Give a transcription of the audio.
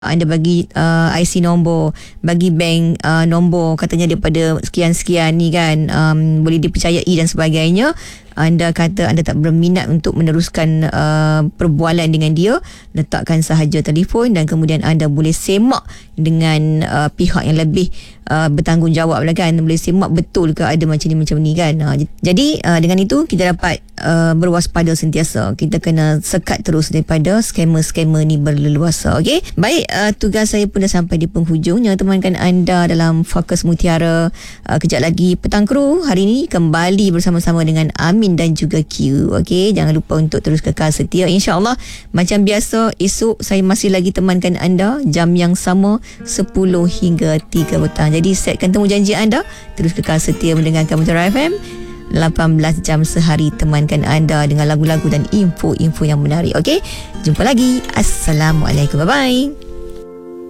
anda bagi IC nombor, bagi bank nombor, katanya daripada sekian-sekian ni kan, boleh dipercayai dan sebagainya, anda kata anda tak berminat untuk meneruskan perbualan dengan dia, letakkan sahaja telefon dan kemudian anda boleh semak dengan pihak yang lebih bertanggungjawab lah kan, boleh semak betul ke ada macam ni kan. Jadi dengan itu kita dapat berwaspada sentiasa, kita kena sekat terus daripada skamer-skamer ni berleluasa. Okey, baik, tugas saya pun dah sampai di penghujungnya. Temankan anda dalam Fokus Mutiara. Kejap lagi Petang Kru hari ini kembali bersama-sama dengan Amin dan juga Q. Okey, jangan lupa untuk terus kekal setia. InsyaAllah macam biasa esok saya masih lagi temankan anda jam yang sama 10 hingga 3 petang. Jadi setkan temu janji anda, terus kekal setia mendengarkan Mutiara FM. 18 jam sehari temankan anda dengan lagu-lagu dan info-info yang menarik. Okey, jumpa lagi. Assalamualaikum, bye-bye.